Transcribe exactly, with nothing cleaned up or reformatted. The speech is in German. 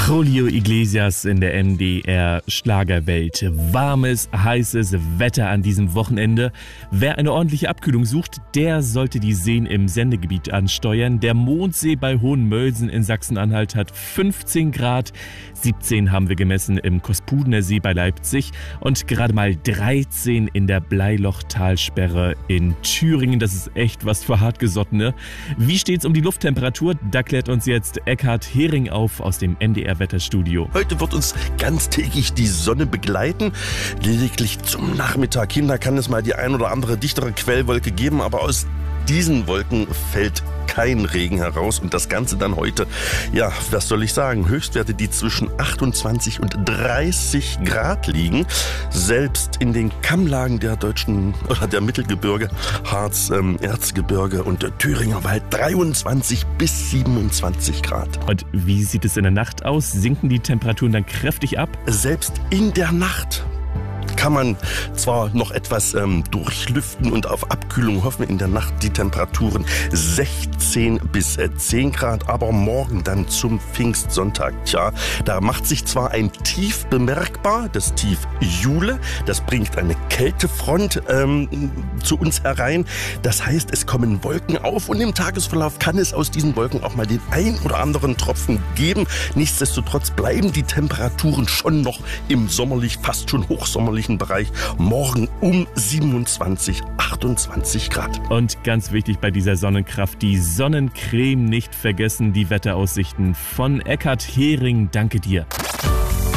Julio Iglesias in der M D R Schlagerwelt. Warmes, heißes Wetter an diesem Wochenende. Wer eine ordentliche Abkühlung sucht, der sollte die Seen im Sendegebiet ansteuern. Der Mondsee bei Hohenmölsen in Sachsen-Anhalt hat fünfzehn Grad. siebzehn haben wir gemessen im Kospudener See bei Leipzig und gerade mal dreizehn in der Bleilochtalsperre in Thüringen. Das ist echt was für Hartgesottene. Wie steht's um die Lufttemperatur? Da klärt uns jetzt Eckhard Hering auf aus dem M D R-Wetterstudio. Heute wird uns ganztägig die Sonne begleiten. Lediglich zum Nachmittag hin, da kann es mal die ein oder andere dichtere Quellwolke geben, aber aus diesen Wolken fällt kein Regen heraus und das Ganze dann heute, ja, was soll ich sagen, Höchstwerte, die zwischen achtundzwanzig und dreißig Grad liegen. Selbst in den Kammlagen der deutschen oder der Mittelgebirge, Harz, ähm, Erzgebirge und Thüringer Wald dreiundzwanzig bis siebenundzwanzig Grad. Und wie sieht es in der Nacht aus? Sinken die Temperaturen dann kräftig ab? Selbst in der Nacht kann man zwar noch etwas ähm, durchlüften und auf Abkühlung hoffen, in der Nacht die Temperaturen sechzehn bis zehn Grad, aber morgen dann zum Pfingstsonntag, tja, da macht sich zwar ein Tief bemerkbar, das Tief Jule, das bringt eine Kältefront ähm, zu uns herein, das heißt, es kommen Wolken auf und im Tagesverlauf kann es aus diesen Wolken auch mal den ein oder anderen Tropfen geben. Nichtsdestotrotz bleiben die Temperaturen schon noch im sommerlich, fast schon hochsommerlichen Bereich. Morgen um siebenundzwanzig, achtundzwanzig Grad. Und ganz wichtig bei dieser Sonnenkraft, die Sonnencreme nicht vergessen. Die Wetteraussichten von Eckhard Hering. Danke dir.